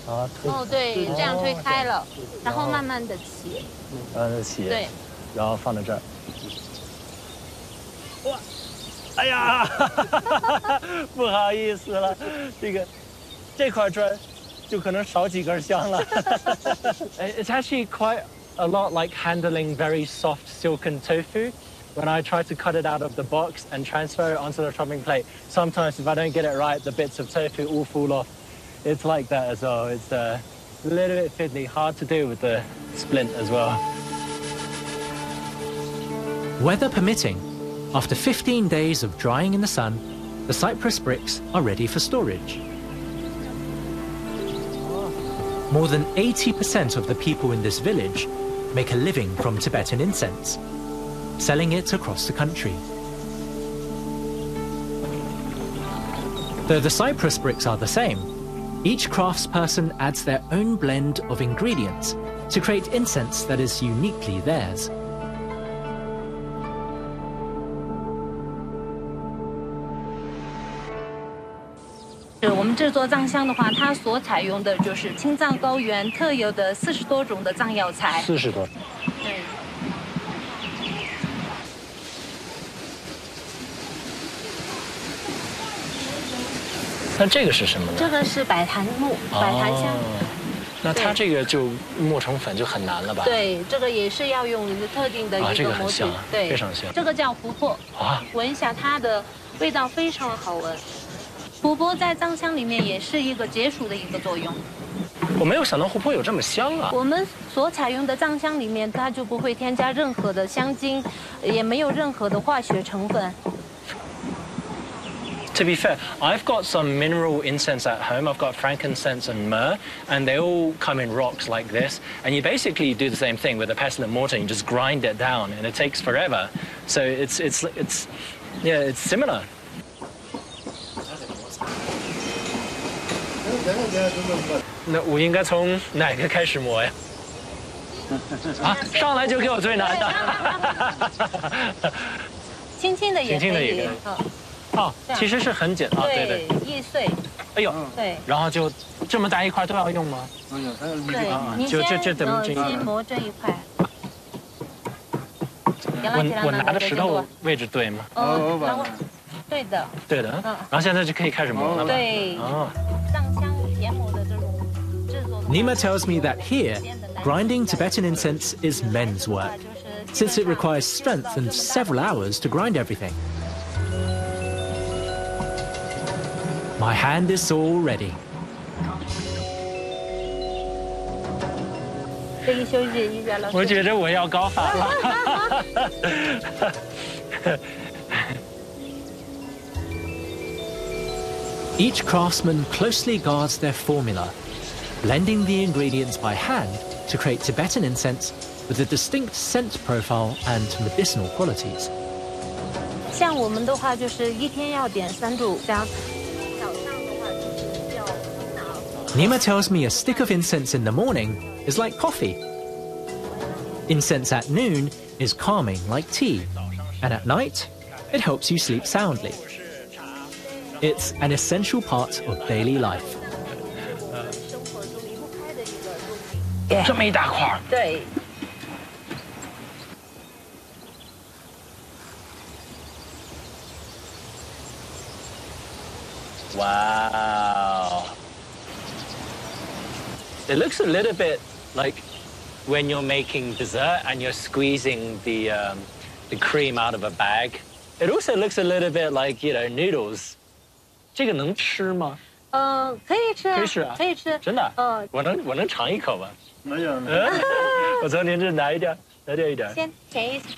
啊， 哦，对，这样推开了，然后慢慢的起。 起。 对。 然后放在这儿。哇！哎呀，不好意思了，这块砖就可能少几根香了。It's actually quite a lot like handling very soft silken tofu. When I try to cut it out of the box and transfer it onto the chopping plate, sometimes if I don't get it right, the bits of tofu all fall off. It's like that as well. It's a little bit fiddly, hard to do with the splint as well. Weather permitting, after 15 days of drying in the sun, the cypress bricks are ready for storage. More than 80% of the people in this village make a living from Tibetan incense, selling it across the country. Though the cypress bricks are the same, each craftsperson adds their own blend of ingredients to create incense that is uniquely theirs. 我们制作藏香的话，它所采用的就是青藏高原特有的40多种的藏药材。 40多。 对。 那这个是什么呢？ 这个是百檀木，百檀香。 那它这个就磨成粉就很难了吧？ 对，这个也是要用一个特定的一个模具，对， 非常香。 这个叫琥珀啊，闻一下它的味道非常好闻。琥珀在藏香里面也是一个解暑的一个作用。 我没有想到琥珀有这么香啊！ 我们所采用的藏香里面，它就不会添加任何的香精，也没有任何的化学成分。 To be fair, I've got some mineral incense at home. I've got frankincense and myrrh, and they all come in rocks like this. And you basically do the same thing with a pestle and mortar. You just grind it down, and it takes forever. So it's similar. 那我应该从哪个开始磨呀？啊，上来就给我最难的。 轻轻的也可以。 哦，其实是很简单，对对， 易碎。 哎呦， 对。 然后就这么大一块都要用吗？ 对，你先磨这一块。 我拿的石头位置对吗？ 然后对的。 对的。然后现在就可以开始磨了吗？ 对。藏香研磨的这种制作。 Nima tells me that here, grinding Tibetan incense is men's work, since it requires strength and several hours to grind everything. My hand is all ready. 可以休息一下了。 我觉得我要高反了。 Each craftsman closely guards their formula, blending the ingredients by hand to create Tibetan incense with a distinct scent profile and medicinal qualities. 像我们的话，就是一天要点3炷香。 Nima tells me a stick of incense in the morning is like coffee. Incense at noon is calming like tea, and at night, it helps you sleep soundly. It's an essential part of daily life. 这么一大块。 对。 Wow. It looks a little bit like when you're making dessert and you're squeezing the cream out of a bag. It also looks a little bit like, noodles. 这个能吃吗？ 可以吃啊。 可以吃啊。 可以吃。 真的？我能尝一口吗？ 没有。 我从您这拿一点，拿掉一点。 先舔一下。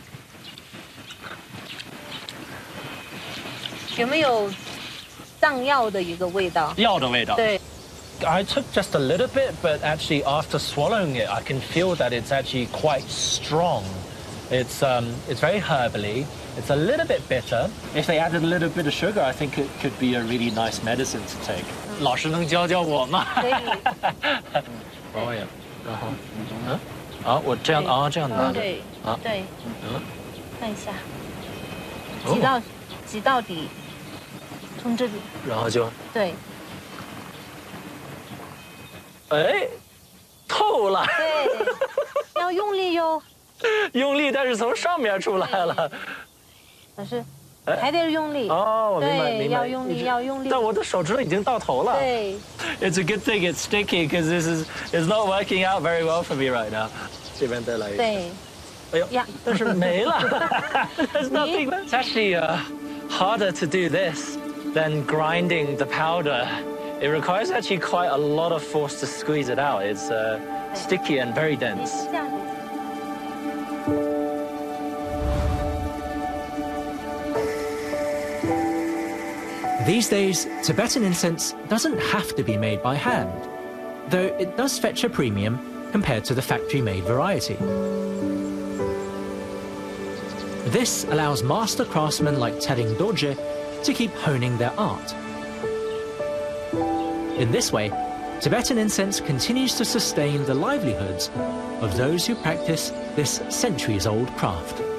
有没有藏药的一个味道？ 药的味道。 对。 I took just a little bit, but actually after swallowing it, I can feel that it's actually quite strong. It's very herbally. It's a little bit bitter. If they added a little bit of sugar, I think it could be a really nice medicine to take. 老师能教教我吗？ 可以。 哦呀，然后，好，我这样这样拿着。 对。对。看一下。挤到底，从这里。 然后就。 对。 哎，透了。 对，要用力哟。 用力，但是从上面出来了。 可是还得用力。 哦，我明白， 对， 明白。 要用力，要用力。 但我的手指头已经到头了。 对。 It's a good thing it's sticky because it's not working out very well for me right now. 这边再来一个。 对。 哎呦，但是没了。There's nothing. It's actually harder to do this than grinding the powder. It requires actually quite a lot of force to squeeze it out. It's sticky and very dense. These days, Tibetan incense doesn't have to be made by hand, though it does fetch a premium compared to the factory-made variety. This allows master craftsmen like Tering Dorje to keep honing their art. In this way, Tibetan incense continues to sustain the livelihoods of those who practice this centuries-old craft.